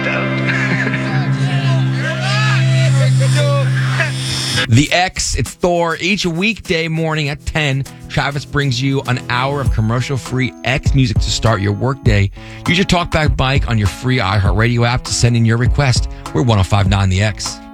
The X, it's Thor. Each weekday morning at 10, Travis brings you an hour of commercial-free X music to start your workday. Use your TalkBack bike on your free iHeartRadio app to send in your request. We're 105.9 The X.